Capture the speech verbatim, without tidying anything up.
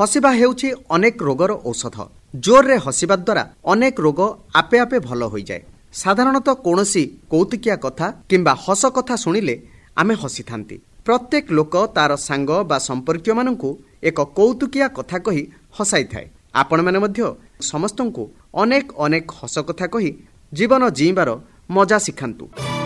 हसिबा हेउछि अनेक रोगर औषध। जोर हसिबा द्वारा अनेक रोग आपे आपे भल हो जाए। साधारणतः कौनसी कौतुकिया कथा किंबा हस कथा शुणिले आमे हसी थांती। प्रत्येक लोक तार सांग बा संपर्कीय माननकु एक कौतुकिया कथा कही हसाई थाए। आपण माने मध्य समस्तंकु अनेक अनेक हस कथा कही जीवन जीवार मजा शिखांतु।